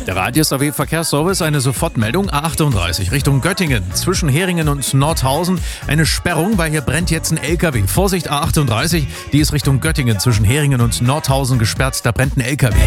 Der Radius AW Verkehrsservice, eine Sofortmeldung A38 Richtung Göttingen. Zwischen Heringen und Nordhausen eine Sperrung, weil hier brennt jetzt ein LKW. Vorsicht A38, die ist Richtung Göttingen zwischen Heringen und Nordhausen gesperrt, da brennt ein LKW.